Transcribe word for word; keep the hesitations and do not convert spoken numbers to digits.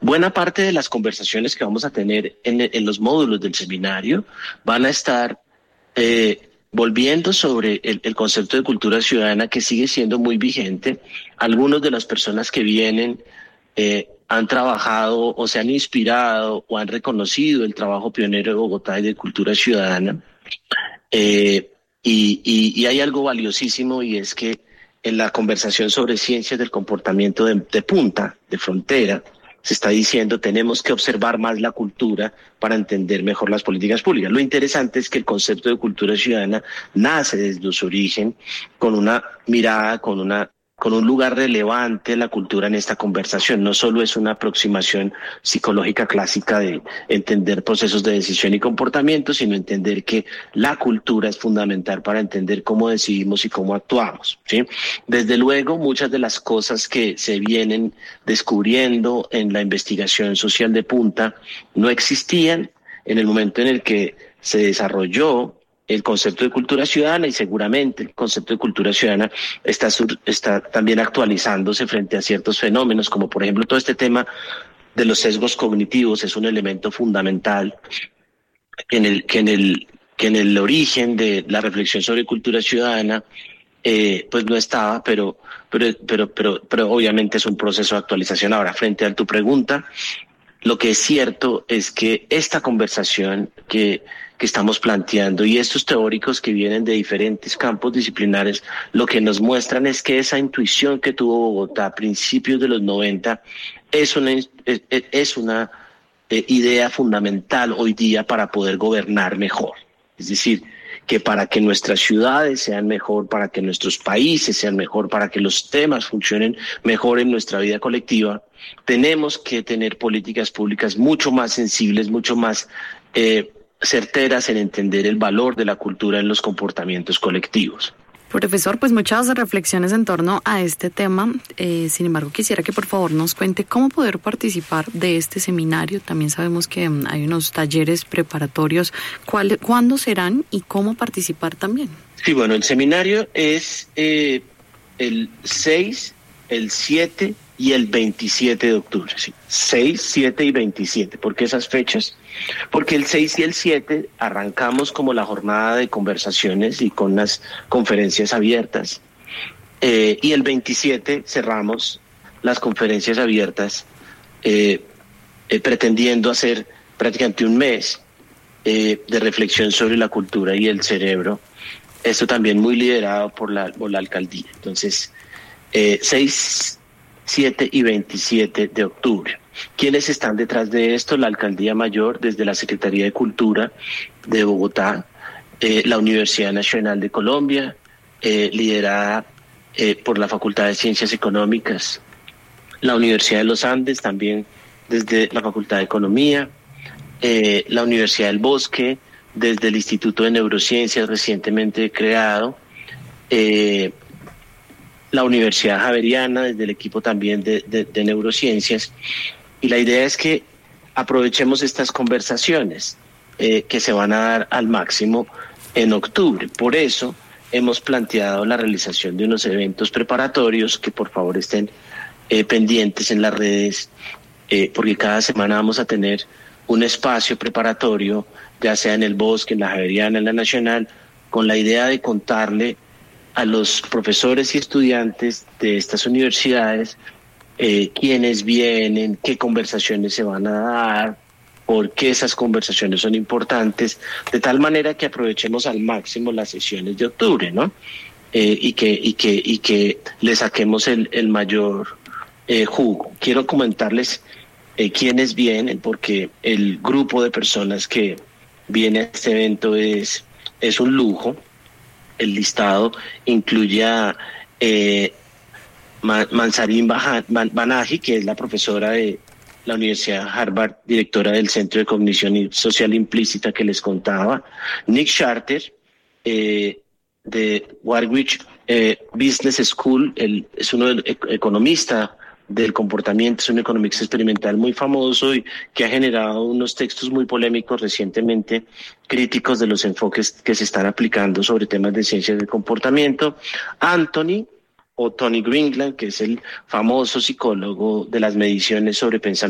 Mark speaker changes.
Speaker 1: Buena parte de las conversaciones que vamos a tener en, en los módulos del seminario van a estar eh, volviendo sobre el, el concepto de cultura ciudadana, que sigue siendo muy vigente. Algunas de las personas que vienen eh, han trabajado o se han inspirado o han reconocido el trabajo pionero de Bogotá y de cultura ciudadana. Eh, y, y, y hay algo valiosísimo, y es que en la conversación sobre ciencias del comportamiento de, de punta, de frontera, se está diciendo tenemos que observar más la cultura para entender mejor las políticas públicas. Lo interesante es que el concepto de cultura ciudadana nace desde su origen con una mirada, con una con un lugar relevante la cultura en esta conversación. No solo es una aproximación psicológica clásica de entender procesos de decisión y comportamiento, sino entender que la cultura es fundamental para entender cómo decidimos y cómo actuamos, ¿sí? Desde luego, muchas de las cosas que se vienen descubriendo en la investigación social de punta no existían en el momento en el que se desarrolló el concepto de cultura ciudadana, y seguramente el concepto de cultura ciudadana está, sur, está también actualizándose frente a ciertos fenómenos, como por ejemplo todo este tema de los sesgos cognitivos. Es un elemento fundamental en el, que, en el, que en el origen de la reflexión sobre cultura ciudadana eh, pues no estaba, pero, pero, pero, pero, pero obviamente es un proceso de actualización. Ahora, frente a tu pregunta, lo que es cierto es que esta conversación que que estamos planteando y estos teóricos que vienen de diferentes campos disciplinares, lo que nos muestran es que esa intuición que tuvo Bogotá a principios de los noventa es una, es, es una eh, idea fundamental hoy día para poder gobernar mejor. Es decir, que para que nuestras ciudades sean mejor, para que nuestros países sean mejor, para que los temas funcionen mejor en nuestra vida colectiva, tenemos que tener políticas públicas mucho más sensibles, mucho más eh, certeras en entender el valor de la cultura en los comportamientos colectivos.
Speaker 2: Profesor, pues muchas reflexiones en torno a este tema. Eh, sin embargo, quisiera que por favor nos cuente cómo poder participar de este seminario. También sabemos que um, hay unos talleres preparatorios. ¿Cuál, ¿Cuándo serán y cómo participar también?
Speaker 1: Sí, bueno, el seminario es eh, el seis, el siete y el veintisiete de octubre. ¿Sí? seis, siete y veintisiete. ¿Por qué esas fechas? Porque el seis y el siete arrancamos como la jornada de conversaciones y con las conferencias abiertas. Eh, y el veintisiete cerramos las conferencias abiertas eh, eh, pretendiendo hacer prácticamente un mes eh, de reflexión sobre la cultura y el cerebro. Esto también muy liderado por la, por la alcaldía. Entonces, eh, seis, siete y veintisiete de octubre. ¿Quiénes están detrás de esto? La Alcaldía Mayor, desde la Secretaría de Cultura de Bogotá, eh, la Universidad Nacional de Colombia, eh, liderada eh, por la Facultad de Ciencias Económicas, la Universidad de los Andes, también desde la Facultad de Economía, eh, la Universidad del Bosque, desde el Instituto de Neurociencias recientemente creado, eh, la Universidad Javeriana, desde el equipo también de, de, de neurociencias. Y la idea es que aprovechemos estas conversaciones eh, que se van a dar al máximo en octubre. Por eso hemos planteado la realización de unos eventos preparatorios que por favor estén eh, pendientes en las redes, eh, porque cada semana vamos a tener un espacio preparatorio, ya sea en el Bosque, en la Javeriana, en la Nacional, con la idea de contarle a los profesores y estudiantes de estas universidades eh, quiénes vienen, qué conversaciones se van a dar, por qué esas conversaciones son importantes, de tal manera que aprovechemos al máximo las sesiones de octubre, ¿no? Eh, y que y que y que le saquemos el, el mayor eh, jugo. Quiero comentarles eh, quiénes vienen, porque el grupo de personas que viene a este evento es es un lujo. El listado incluye a eh, Mansarín Banaji, que es la profesora de la Universidad de Harvard, directora del Centro de Cognición Social Implícita que les contaba, Nick Charter, eh, de Warwick eh, Business School, él es uno del, economista del comportamiento, es un economista experimental muy famoso y que ha generado unos textos muy polémicos recientemente, críticos de los enfoques que se están aplicando sobre temas de ciencias del comportamiento. Anthony o Tony Greenland, que es el famoso psicólogo de las mediciones sobre pensamiento